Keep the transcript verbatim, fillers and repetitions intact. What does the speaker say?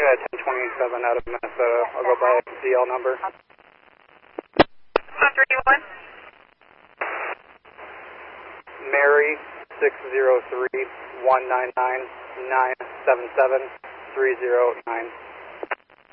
at ten twenty-seven out of Minnesota. I'll go by D L number. three one. Mary six zero three one nine nine nine seven seven three zero nine.